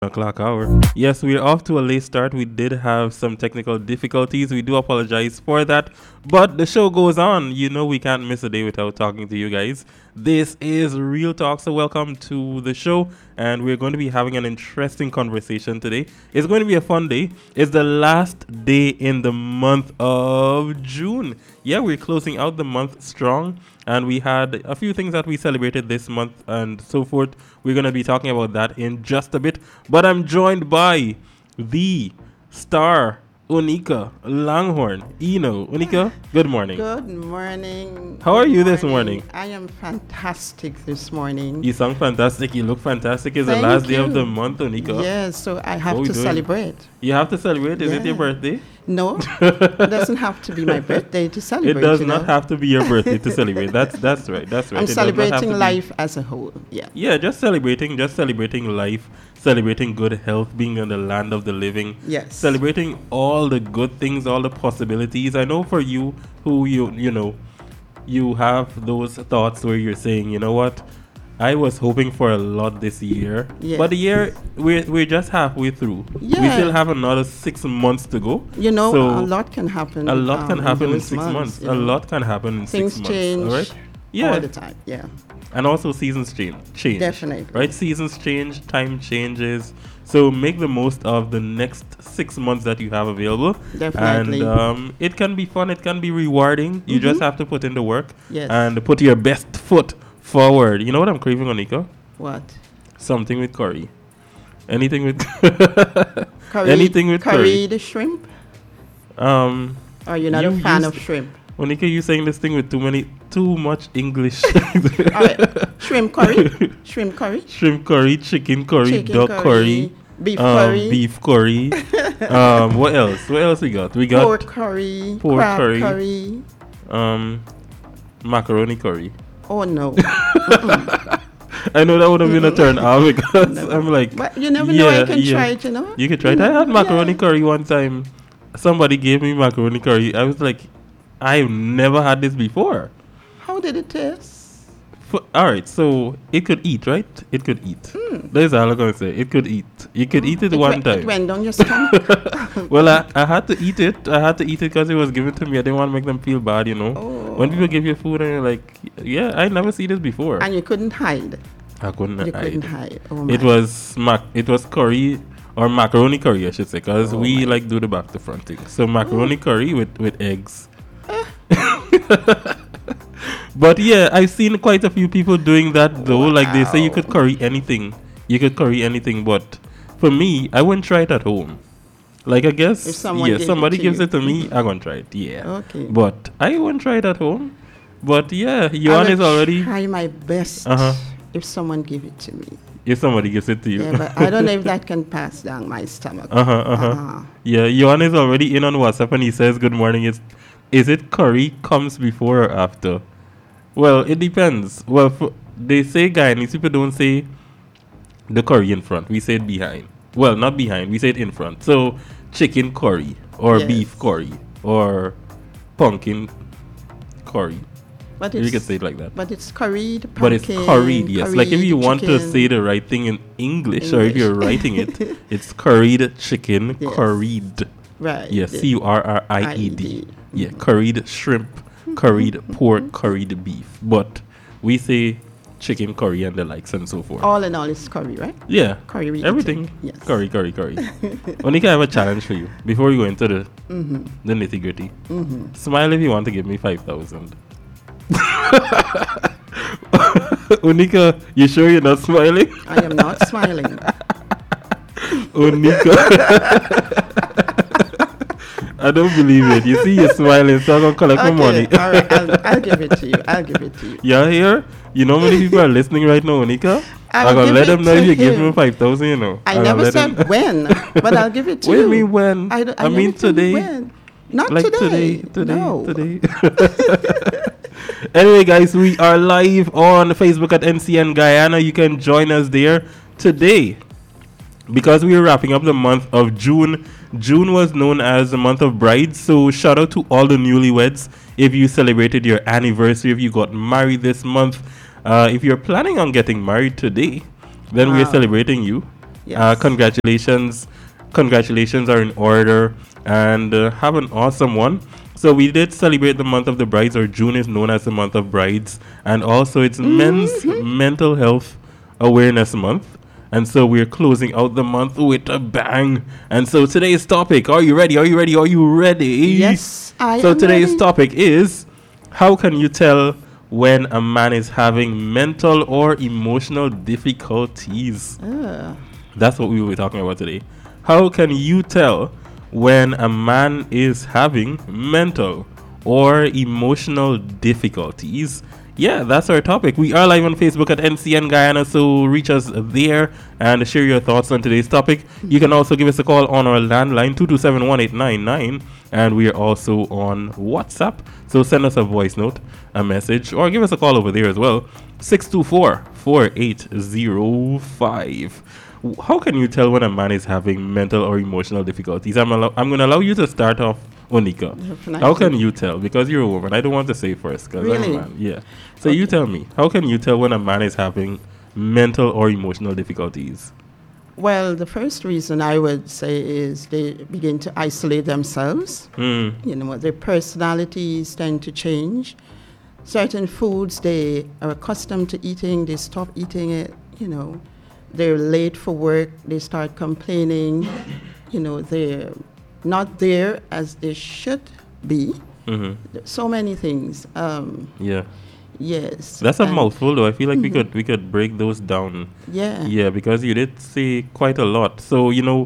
O'clock hour. Yes, we're off to a late start. We did have some technical difficulties. We do apologize for that. But the show goes on. You know we can't miss a day without talking to you guys. This is Real Talk, so welcome to the show. And we're going to be having an interesting conversation today. It's going to be a fun day. It's the last day in the month of June. Yeah, we're closing out the month strong. And we had a few things that we celebrated this month and so forth. We're going to be talking about that in just a bit. But I'm joined by the star, Unika Langhorne. Unika, good morning. Good morning. How are you this morning? I am fantastic this morning. You sound fantastic. You look fantastic. It's the last day of the month, Unika. Yes, so I have to celebrate. You have to celebrate? Is it your birthday? No, it doesn't have to be my birthday to celebrate. It does not have to be your birthday to celebrate. That's right. That's right. I'm celebrating life as a whole. Yeah, just celebrating life, celebrating good health, being in the land of the living. Yes. Celebrating all the good things, all the possibilities. I know for you who you have those thoughts where you're saying, you know what? I was hoping for a lot this year, but the year we're just halfway through. Yeah. We still have another 6 months to go. So a lot can happen. A lot can happen in 6 months. A lot can happen in 6 months. Things change. All right? Yeah. All the time. Yeah. And also seasons change. Definitely. Right? Seasons change. Time changes. So make the most of the next 6 months that you have available. Definitely. And it can be fun. It can be rewarding. You just have to put in the work. Yes. And put your best foot forward. You know what I'm craving, Onika? What? Something with curry. Anything with curry. Anything with curry. The shrimp? Are you not a fan of shrimp? Onika, you saying this thing with too much English. All right. Shrimp curry. Shrimp curry. Shrimp curry, chicken curry, duck curry, beef curry. Beef curry. What else? What else we got? We got pork curry. Crab curry. Macaroni curry. Oh no. I know that would have been a turn off because I'm like, but you never know. I can try it, You can try it. I had macaroni curry one time. Somebody gave me macaroni curry. I was like, I've never had this before. How did it taste? All right, so it could eat, right? It could eat. That's all I'm going to say. It could eat. You could eat it one time. It went down your stomach. Well, I had to eat it. I had to eat it because it was given to me. I didn't want to make them feel bad, Oh. When people give you food and you're like, yeah, I never see this before. And you couldn't hide. I couldn't hide. Oh my. It was curry or macaroni curry, I should say, because we do the back to front thing. So macaroni curry with eggs. But yeah, I've seen quite a few people doing that though. Wow. Like they say you could curry anything. But for me, I wouldn't try it at home. Like I guess if somebody gives it to me, I'm gonna try it. Yeah. Okay. But I wouldn't try it at home. But yeah, Yohan is already try my best if someone give it to me. If somebody gives it to you. Yeah, but I don't know if that can pass down my stomach. Yeah, Yohan is already in on WhatsApp and he says good morning. Is it curry comes before or after? Well, it depends. Well, they say Guyanese people don't say the curry in front. We say it behind. Well, not behind. We say it in front. So, chicken curry or beef curry or pumpkin curry. But you can say it like that. But it's curried pumpkin. But it's curried, yes. Like if you want to say the right thing in English. Or if you're writing it, it's curried chicken, curried. Right. Yes, curried. Yeah, curried shrimp, curried pork, curried beef. But we say chicken curry and the likes and so forth. All in all, it's curry, right? Yeah. Curry. Everything. Yes. Curry. Onika, I have a challenge for you before we go into the nitty gritty. Smile if you want to give me 5,000. Unika, you sure you're not smiling? I am not smiling. Unika. I don't believe it. You see, you're smiling, so I'm going to collect my money. All right, I'll give it to you. Yeah, here? You know how many people are listening right now, Unika? I'm going to let them know if you give me 5,000, I never said when, but I'll give it to you. What do you mean when? I mean today. When? Not like today. Today. Anyway, guys, we are live on Facebook at NCN Guyana. You can join us there today because we are wrapping up the month of June. June was known as the month of brides, so shout out to all the newlyweds. If you celebrated your anniversary, if you got married this month, if you're planning on getting married today, then we are celebrating you. Yes. Congratulations are in order, and have an awesome one. So we did celebrate the month of the brides, or June is known as the month of brides, and also it's Men's Mental Health Awareness Month. And so we're closing out the month with a bang. And so today's topic, are you ready? Are you ready? Are you ready? Yes, I So am today's ready. topic is, how can you tell when a man is having mental or emotional difficulties? That's what we will be talking about today. How can you tell when a man is having mental or emotional difficulties? Yeah, that's our topic. We are live on Facebook at NCN Guyana, so reach us there and share your thoughts on today's topic. You can also give us a call on our landline 227-1899, and we are also on WhatsApp. So send us a voice note, a message, or give us a call over there as well. 624-4805. How can you tell when a man is having mental or emotional difficulties? I'm going to allow you to start off, Onika. How can you tell? Because you're a woman. I don't want to say first because I'm a Really? man. Yeah. So you tell me. How can you tell when a man is having mental or emotional difficulties? Well, the first reason I would say is they begin to isolate themselves. You know, their personalities tend to change. Certain foods they are accustomed to eating, they stop eating it. You know, they're late for work, they start complaining. You know, they're not there as they should be. So many things. Yeah. Yes. That's a and- mouthful, though. I feel like we could break those down. Yeah. Yeah, because you did say quite a lot. So,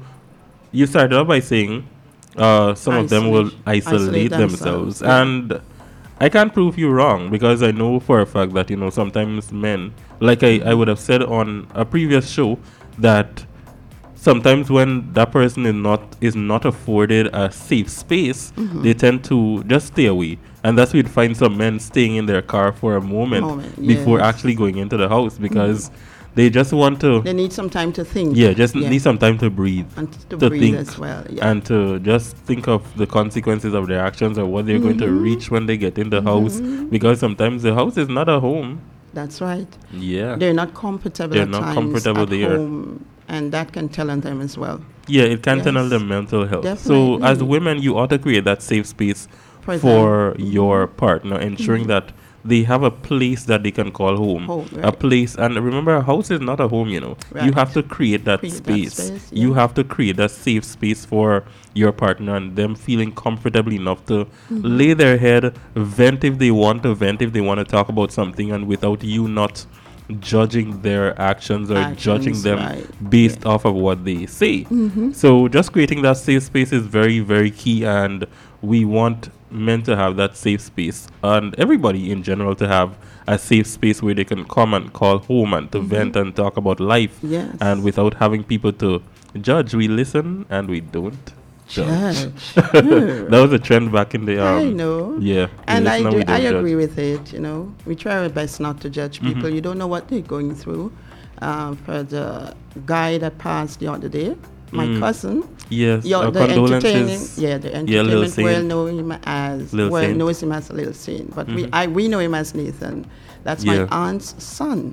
you started off by saying some of them will isolate themselves. yeah. And I can't prove you wrong, because I know for a fact that, sometimes men, like I would have said on a previous show, that sometimes when that person is not afforded a safe space, they tend to just stay away. And that's where you'd find some men staying in their car for a moment before yes. actually going into the house, because they just want to, They need some time to think. need some time to breathe. And to to breathe think as well. Yeah. and to just think of the consequences of their actions, or what they're going to reach when they get in the house, because sometimes the house is not a home. That's right. Yeah. They're not comfortable They're at not times comfortable at there. home, and that can tell on them as well. Yeah, it can turn on Yes. their mental health. So Definitely. as women, you ought to create that safe space For for them. your partner, ensuring that they have a place that they can call home. Home, A right. place, and remember, a house is not a home, You Right. have to create that Create that space. space, You yeah. have to create a safe space for your partner, and them feeling comfortable enough to lay their head, vent if they want to vent, if they want to talk about something, and without you not judging their actions or judging Actions, them right. based off of what they say. So just creating that safe space is very, very key, and we want men to have that safe space, and everybody in general to have a safe space where they can come and call home and to vent and talk about life, Yes. and without having people to judge. We listen and we don't judge. Judge. That was a trend back in the I know. yeah. we And listen and we don't I judge. agree with it. We try our best not to judge people. You don't know what they're going through. For the guy that passed the other day, my cousin, Yes, the our entertaining, condolences. the Lil entertainment Saint. world know him as Lil Saint. knows him as Lil Saint, but we know him as Nathan. That's Yeah. my aunt's son.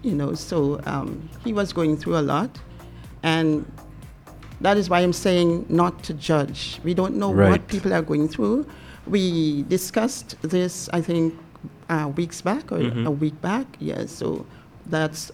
So he was going through a lot, and that is why I'm saying not to judge. We don't know Right. what people are going through. We discussed this, I think, weeks back or a week back. Yes, so that's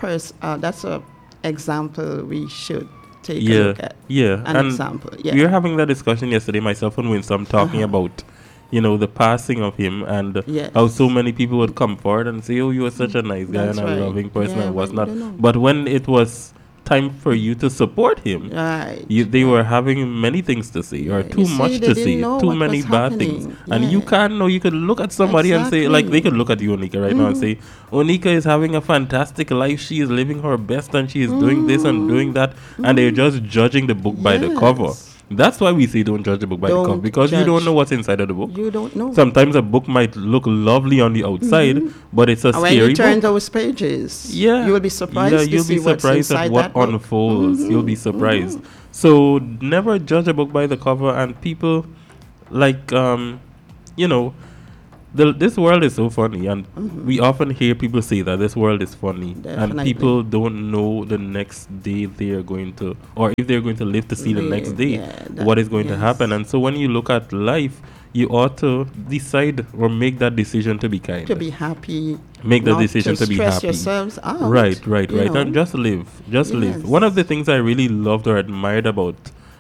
a example we should take a look at. Yeah, An and example. Yeah. we were having that discussion yesterday, myself and Winsome, talking about, the passing of him, and Yes. how so many people would come forward and say, "Oh, you were such a nice guy That's and a right. loving person," Yeah, and but you whatnot. don't know. But when it was time for you to support him, Right. they were having many things to say, or Yeah, too you see, much they to didn't say, know too what many was bad things. happening. And you Yeah. can't know. You could look at somebody and say, like, they could look at you, Onika, right now and say, Onika is having a fantastic life. She is living her best, and she is doing this and doing that. And they're just judging the book by the cover. Yes. That's why we say don't judge the book by the cover, Don't because you don't judge. know what's inside of the book. You don't know. Sometimes a book might look lovely on the outside, but it's a And when scary you turn book. those pages, Yeah, you will be surprised. Yeah, to you'll see be what's surprised inside at what that book. unfolds. You'll be surprised. So never judge a book by the cover. And people, like, this world is so funny, and we often hear people say that this world is funny, and Definitely. people don't know the next day they are going to, or if they're going to live to see the next day, what is going to happen. And so when you look at life, you ought to decide or make that decision to be kind, To be happy. make the not decision to be stress happy. yourselves out. Right, you know. and just live, live. One of the things I really loved or admired about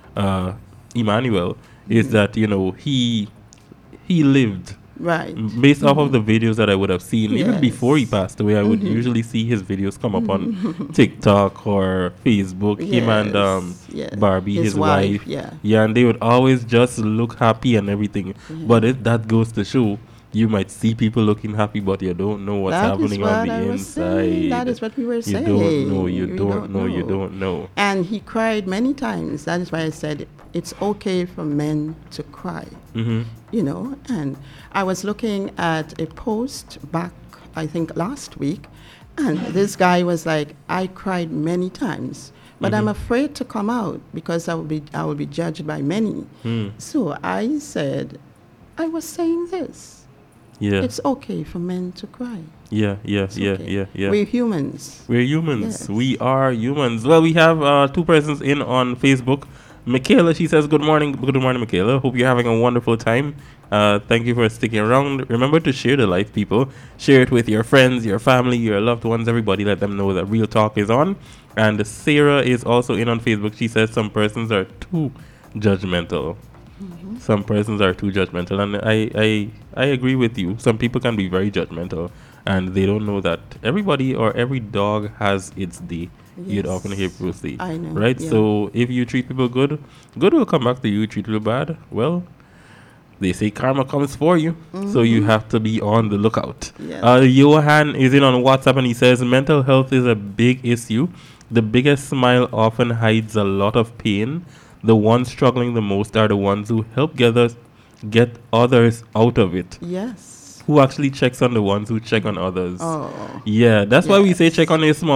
Emmanuel is that, you know, he lived. Right. Based off of the videos that I would have seen, even Yes. before he passed away, I would usually see his videos come up on TikTok or Facebook. Him and Yes. Barbie, his wife. Yeah. And they would always just look happy and everything. But that goes to show, you might see people looking happy, but you don't know what's happening on the inside. That is what we were saying. You don't know. You We don't know. You don't know. And he cried many times. That is why I said it's okay for men to cry. Mm-hmm. You know, and I was looking at a post back, I think last week, and this guy was like, I cried many times, but I'm afraid to come out because I will be judged by many. So I said, I was saying this. Yeah. It's okay for men to cry. Yeah. Okay. We're humans. We're humans. Yes. We are humans. Well, we have two persons in on Facebook. Michaela, she says, good morning. Good morning, Michaela. Hope you're having a wonderful time. Thank you for sticking around. Remember to share the life, people. Share it with your friends, your family, your loved ones, everybody. Let them know that Real Talk is on. And Sarah is also in on Facebook. She says some persons are too judgmental. Some persons are too judgmental. And I agree with you. Some people can be very judgmental. And they don't know that everybody or every dog has its day. You'd often hear people say. I know. Right? Yeah. So if you treat people good, good will come back to you. Treat people bad, well, they say karma comes for you. So you have to be on the lookout. Yeah. Johan is in on WhatsApp and he says, mental health is a big issue. The biggest smile often hides a lot of pain. The ones struggling the most are the ones who help get others out of it. Yes. Who actually checks on the ones who check on others. Oh. Yeah, that's why we say Yes.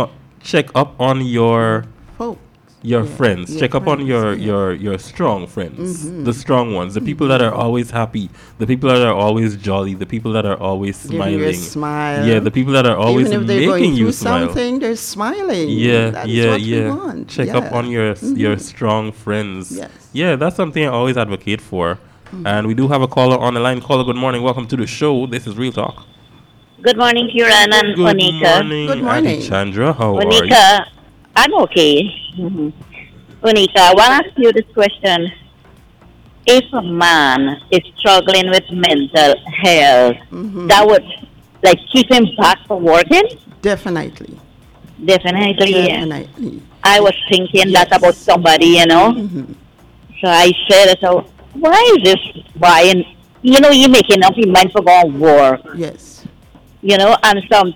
check up on your Folks. friends. Your Check up on friends, your strong friends. The strong ones, the people that are always happy, the people that are always jolly, the people that are always Giving you a smiling. smile. Yeah, the people that are always Even if they're going making you through smile. something, they're smiling. Yeah, That's yeah, what yeah. we want. Check up on your strong friends. Yes. Yeah, that's something I always advocate for. And we do have a caller on the line. Caller, good morning. Welcome to the show. This is Real Talk. Good morning, Kieran and Good Onika. morning, Good morning. Chandra. How are you? Onika, I'm okay. Onika, I want to ask you this question. If a man is struggling with mental health, that would like keep him back from working? Definitely. Definitely. Definitely. I was thinking Yes. that about somebody, you know. So I said, so why is this? Why? And, you know, you're making up your mind for going to work. Yes. You know, and sometimes